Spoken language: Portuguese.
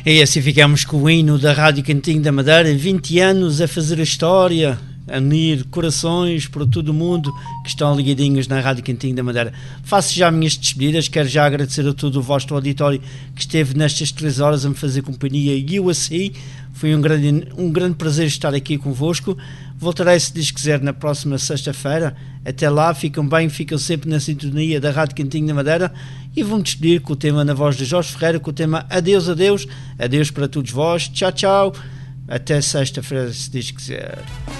E assim ficamos com o hino da Rádio Cantinho da Madeira, 20 anos a fazer a história, a unir corações por todo o mundo que estão ligadinhos na Rádio Cantinho da Madeira. Faço já minhas despedidas, quero já agradecer a todo o vosso auditório que esteve nestas 3 horas a me fazer companhia e eu assim. Foi um grande prazer estar aqui convosco. Voltarei, se Deus quiser, na próxima sexta-feira. Até lá, ficam bem, ficam sempre na sintonia da Rádio Cantinho da Madeira e vamos despedir com o tema na voz de Jorge Ferreira, com o tema Adeus, adeus, adeus para todos vós, tchau, tchau, até sexta-feira, se Deus quiser.